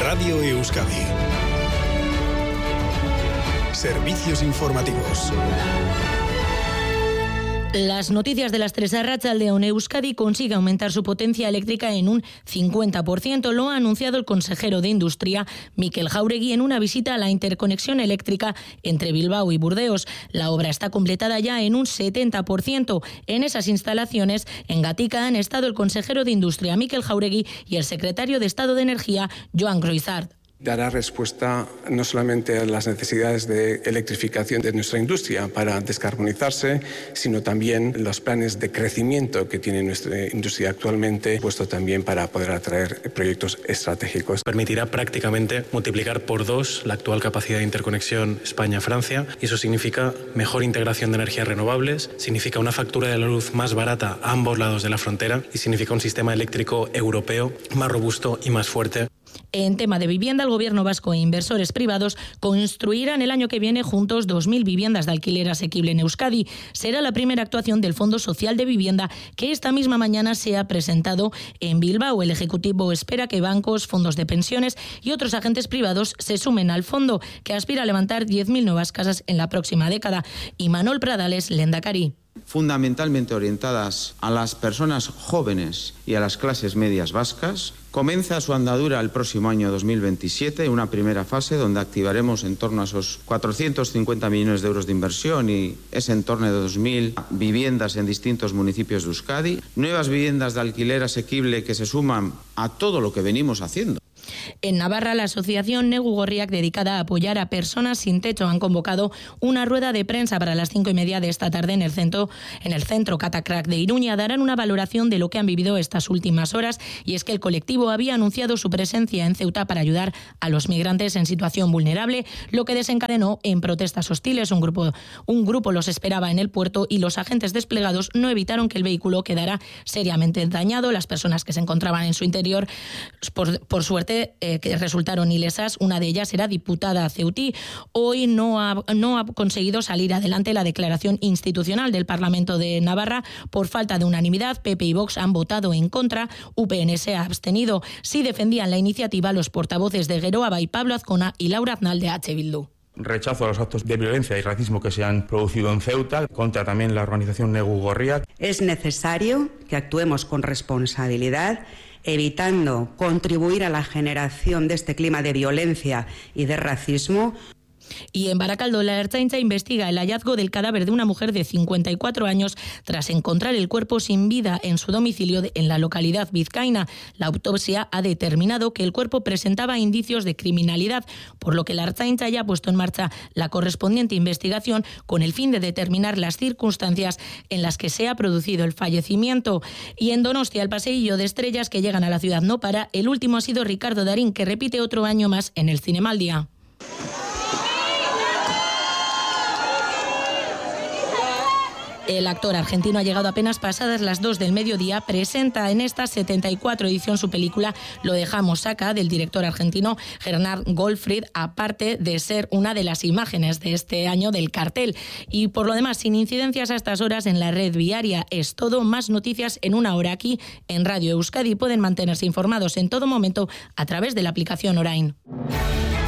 Radio Euskadi. Servicios informativos. Las noticias de las 3 a Arratsaldeon. Euskadi consigue aumentar su potencia eléctrica en un 50%. Lo ha anunciado el consejero de Industria, Mikel Jáuregui, en una visita a la interconexión eléctrica entre Bilbao y Burdeos. La obra está completada ya en un 70%. En esas instalaciones, en Gatica, han estado el consejero de Industria, Mikel Jáuregui, y el secretario de Estado de Energía, Joan Croizard. Dará respuesta no solamente a las necesidades de electrificación de nuestra industria para descarbonizarse, sino también los planes de crecimiento que tiene nuestra industria actualmente, puesto también para poder atraer proyectos estratégicos. Permitirá prácticamente multiplicar por 2 la actual capacidad de interconexión España-Francia, y eso significa mejor integración de energías renovables, significa una factura de la luz más barata a ambos lados de la frontera y significa un sistema eléctrico europeo más robusto y más fuerte. En tema de vivienda, el Gobierno vasco e inversores privados construirán el año que viene juntos 2.000 viviendas de alquiler asequible en Euskadi. Será la primera actuación del Fondo Social de Vivienda, que esta misma mañana se ha presentado en Bilbao. El Ejecutivo espera que bancos, fondos de pensiones y otros agentes privados se sumen al fondo, que aspira a levantar 10.000 nuevas casas en la próxima década. Imanol Pradales, Lehendakari. Fundamentalmente orientadas a las personas jóvenes y a las clases medias vascas. Comienza su andadura el próximo año 2027, una primera fase donde activaremos en torno a esos 450 millones de euros de inversión y ese entorno de 2.000 viviendas en distintos municipios de Euskadi. Nuevas viviendas de alquiler asequible que se suman a todo lo que venimos haciendo. En Navarra, la asociación Negu Gorriak, dedicada a apoyar a personas sin techo, han convocado una rueda de prensa para las 5:30 de esta tarde en el centro Catacrac de Iruña. Darán una valoración de lo que han vivido estas últimas horas, y es que el colectivo había anunciado su presencia en Ceuta para ayudar a los migrantes en situación vulnerable, lo que desencadenó en protestas hostiles. Un grupo los esperaba en el puerto y los agentes desplegados no evitaron que el vehículo quedara seriamente dañado. Las personas que se encontraban en su interior, por suerte, que resultaron ilesas. Una de ellas era diputada ceutí. Hoy no ha conseguido salir adelante la declaración institucional del Parlamento de Navarra por falta de unanimidad. PP y Vox han votado en contra, UPN se ha abstenido. Sí defendían la iniciativa los portavoces de Geroa y Pablo Azcona y Laura Aznal de H. Bildu. Rechazo a los actos de violencia y racismo que se han producido en Ceuta, contra también la organización Negu Gorriak. Es necesario que actuemos con responsabilidad, evitando contribuir a la generación de este clima de violencia y de racismo. Y en Baracaldo, la Ertzaintza investiga el hallazgo del cadáver de una mujer de 54 años tras encontrar el cuerpo sin vida en su domicilio en la localidad vizcaína. La autopsia ha determinado que el cuerpo presentaba indicios de criminalidad, por lo que la Ertzaintza ya ha puesto en marcha la correspondiente investigación con el fin de determinar las circunstancias en las que se ha producido el fallecimiento. Y en Donostia, el paseillo de estrellas que llegan a la ciudad no para. El último ha sido Ricardo Darín, que repite otro año más en el Cinemaldia. El actor argentino ha llegado apenas pasadas las 2 del mediodía. Presenta en esta 74 edición su película Lo dejamos acá, del director argentino Gernard Goldfried, aparte de ser una de las imágenes de este año del cartel. Y por lo demás, sin incidencias a estas horas en la red viaria. Es todo. Más noticias en una hora aquí en Radio Euskadi. Pueden mantenerse informados en todo momento a través de la aplicación Orain.